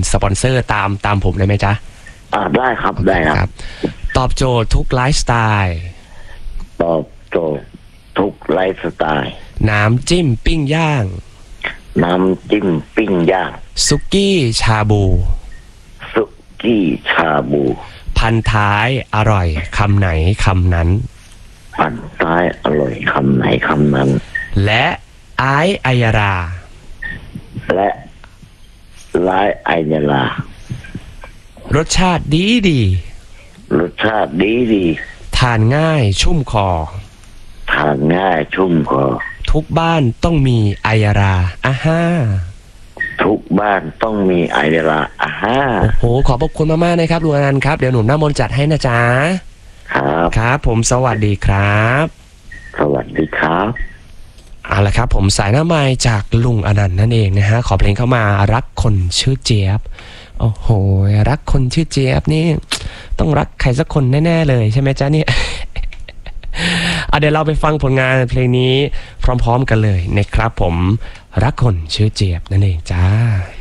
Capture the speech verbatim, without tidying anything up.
สปอนเซอร์ตามตามผมได้ไหมจ๊ะอ่าได้ครับได้ครับตอบโจทย์ทุกไลฟ์สไตล์ตอบโจทย์ทุกไลฟ์สไตล์น้ำจิ้มปิ้งย่างน้ำจิ้มปิ้งย่างซุกี้ชาบูซุกี้ชาบูพันท้ายอร่อยคำไหนคำนั้นพันท้ายอร่อยคำไหนคำนั้นและไอไอยาราและไลไอยารารสชาติดีดีรสชาติดีดีทานง่ายชุ่มคอทานง่ายชุ่มคอทุกบ้านต้องมีไอยาราอ่าฮ่าทุกบ้านต้องมีไอยาราอ่าฮ่าโอ้โหขอบพระคุณมากๆนะครับลุงอนันต์ครับเดี๋ยวหนุ่มหน้ามนต์จัดให้นะจ๊ะครับครับผมสวัสดีครับสวัสดีครับเอาละครับผมสายหน้าไมค์จากลุงอนันต์นั่นเองนะฮะขอเพลงเข้ามารักคนชื่อเจี๊ยบโอ้โหรักคนชื่อเจี๊ยบนี่ต้องรักใครสักคนแน่ๆเลยใช่ไหมจ๊ะเนี่ย เอาเดี๋ยวเราไปฟังผลงานเพลงนี้พร้อมๆกันเลยนะครับผมรักคนชื่อเจี๊ยบนั่นเองจ้า